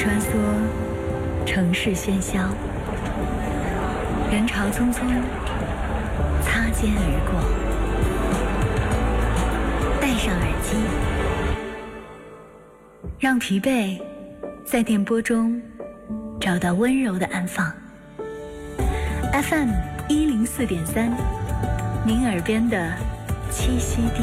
穿梭，城市喧嚣，人潮匆匆，擦肩而过。戴上耳机，让疲惫在电波中找到温柔的安放。FM 104.3，您耳边的栖息地。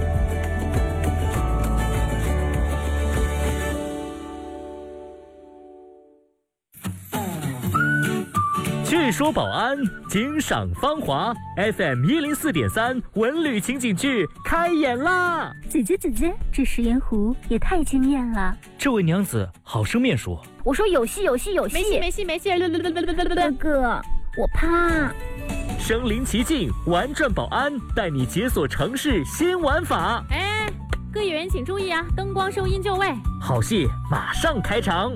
据说保安，惊赏芳华。FM 104.3文旅情景剧开演啦！ 姐姐，这食盐湖也太惊艳了。 这位娘子好生面说。 我说有戏。 没戏。 哥哥，我怕。 身临其境，玩转保安，带你解锁城市新玩法。 哎，各演员请注意啊，灯光收音就位。 好戏马上开场。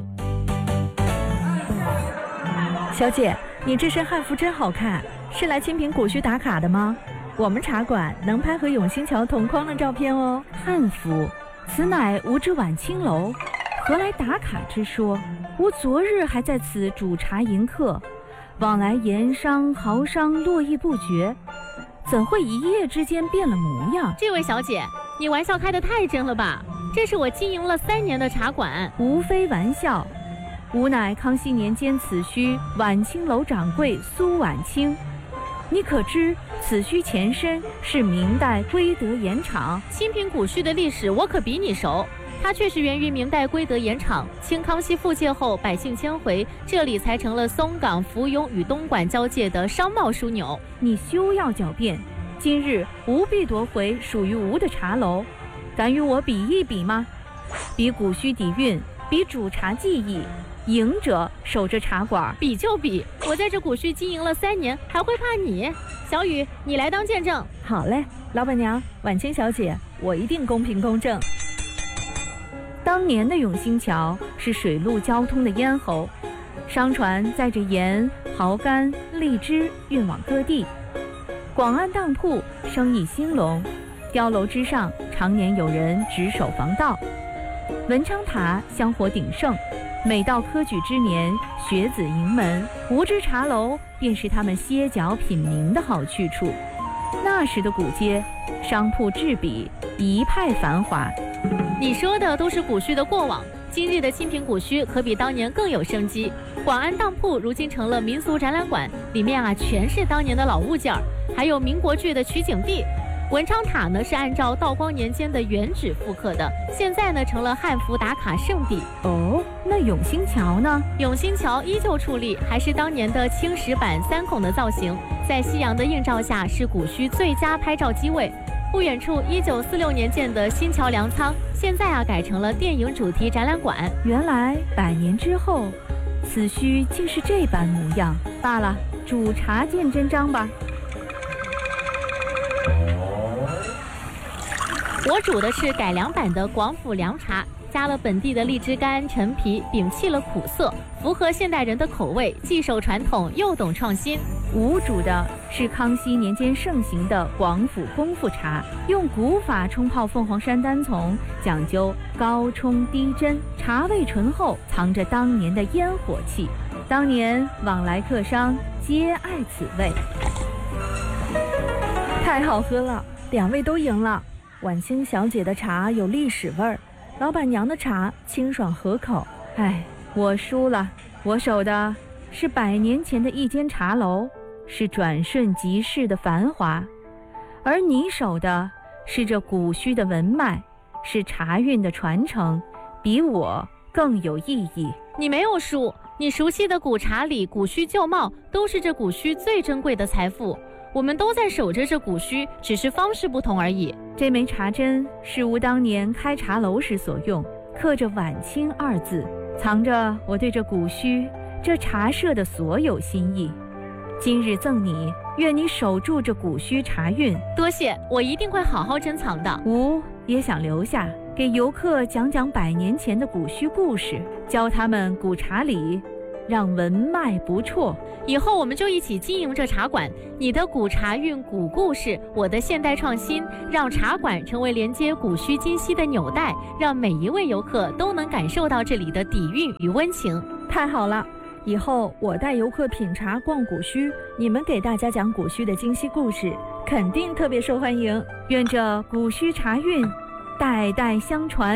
小姐，你这身汉服真好看，是来清平古墟打卡的吗？我们茶馆能拍和永兴桥同框的照片哦。汉服，此乃吾之晚清楼，何来打卡之说？吾昨日还在此煮茶迎客，往来盐商豪商络绎不绝，怎会一夜之间变了模样？ 这位小姐，你玩笑开得太真了吧？这是我经营了3年的茶馆。 无非玩笑，吾乃康熙年间此墟晚清楼掌柜苏晚清。你可知此墟前身是明代归德盐场？ 清平古墟的历史我可比你熟，它确实源于明代归德盐场。清康熙复界后，百姓迁回，这里才成了松岗、福永与东莞交界的商贸枢纽。 你休要狡辩，今日吾必夺回属于吾的茶楼，敢与我比一比吗？比古墟底蕴，比煮茶技艺，赢者守着茶馆。 比就比，我在这古墟经营了3年，还会怕你？小雨，你来当见证。 好嘞，老板娘，晚清小姐，我一定公平公正。当年的永兴桥是水陆交通的咽喉，商船载着盐、蚝干、荔枝运往各地。广安当铺生意兴隆，碉楼之上常年有人值守防盗。文昌塔香火鼎盛，每到科举之年，学子迎门，吾之茶楼便是他们歇脚品茗的好去处。那时的古街，商铺栉比，一派繁华。 你说的都是古墟的过往，今日的清平古墟可比当年更有生机。广安当铺如今成了民俗展览馆，里面全是当年的老物件，还有民国剧的取景地。文昌塔呢是按照道光年间的原址复刻的，现在呢成了汉服打卡圣地。 哦，那永兴桥呢？ 永兴桥依旧矗立，还是当年的青石板3孔的造型，在夕阳的映照下是古墟最佳拍照机位。不远处1946年建的新桥粮仓，现在改成了电影主题展览馆。 原来100年之后，此墟竟是这般模样。罢了，煮茶见真章吧。 我煮的是改良版的广府凉茶，加了本地的荔枝干、陈皮，摒弃了苦涩，符合现代人的口味，既守传统又懂创新。 吾煮的是康熙年间盛行的广府功夫茶，用古法冲泡凤凰山单丛，讲究高冲低斟，茶味醇厚，藏着当年的烟火气。当年往来客商皆爱此味。太好喝了，2位都赢了。晚清小姐的茶有历史味儿，老板娘的茶清爽合口。哎，我输了，我守的是100年前的一间茶楼，是转瞬即逝的繁华，而你守的是这古墟的文脉，是茶韵的传承，比我更有意义。 你没有输，你熟悉的古茶里古墟旧貌，都是这古墟最珍贵的财富。我们都在守着这古墟，只是方式不同而已。 这枚茶针是吾当年开茶楼时所用，刻着晚清2字，藏着我对这古墟这茶社的所有心意。今日赠你，愿你守住这古墟茶韵。 多谢，我一定会好好珍藏的。 吾也想留下，给游客讲讲100年前的古墟故事，教他们古茶里让文脉不辍。 以后我们就一起经营这茶馆，你的古茶韵、古故事，我的现代创新，让茶馆成为连接古虚今昔的纽带，让每一位游客都能感受到这里的底蕴与温情。 太好了，以后我带游客品茶逛古墟，你们给大家讲古墟的今昔故事，肯定特别受欢迎。愿这古墟茶韵代代相传。